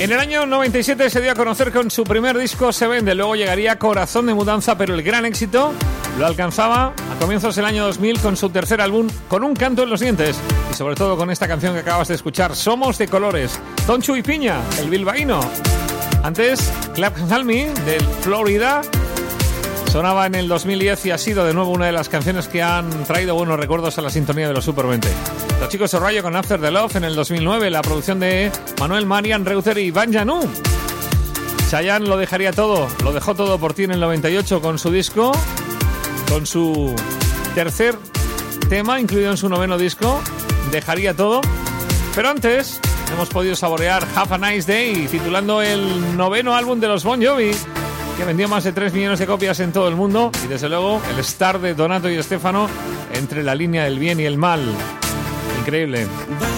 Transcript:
En el año 97 se dio a conocer con su primer disco Se Vende, luego llegaría Corazón de Mudanza, pero el gran éxito lo alcanzaba a comienzos del año 2000 con su tercer álbum, Con un canto en los dientes, y sobre todo con esta canción que acabas de escuchar, Somos de colores, Tonchu y Piña, el bilbaíno. Antes, Clap and Me, del Florida, sonaba en el 2010 y ha sido de nuevo una de las canciones que han traído buenos recuerdos a la sintonía de los Super 20. Los Chicos de Rayo con After the Love en el 2009, la producción de Manuel Marian Reuter y Iván Janú. Chayanne lo dejaría todo, lo dejó todo por ti en el 98 con su disco, con su tercer tema incluido en su noveno disco, Dejaría todo. Pero antes hemos podido saborear Have a Nice Day, titulando el noveno álbum de los Bon Jovi, que vendió más de 3 millones de copias en todo el mundo, y desde luego el star de Donato y Stefano entre la línea del bien y el mal. Increíble.